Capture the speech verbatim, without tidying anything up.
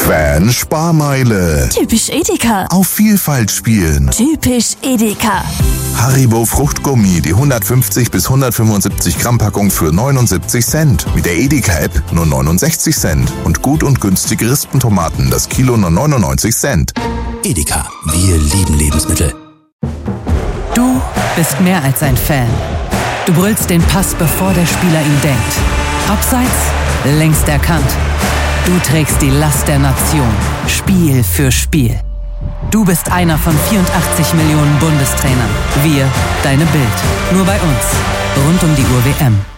Fan-Sparmeile. Typisch Edeka. Auf Vielfalt spielen. Typisch Edeka. Haribo Fruchtgummi, die hundertfünfzig bis hundertfünfundsiebzig Gramm Packung für neunundsiebzig Cent. Mit der Edeka-App nur neunundsechzig Cent. Und gut und günstige Rispentomaten, das Kilo nur neunundneunzig Cent. Edeka, wir lieben Lebensmittel. Du bist mehr als ein Fan. Du brüllst den Pass, bevor der Spieler ihn denkt. Abseits, längst erkannt. Du trägst die Last der Nation, Spiel für Spiel. Du bist einer von vierundachtzig Millionen Bundestrainern. Wir, deine Bild. Nur bei uns. Rund um die Uhr W M.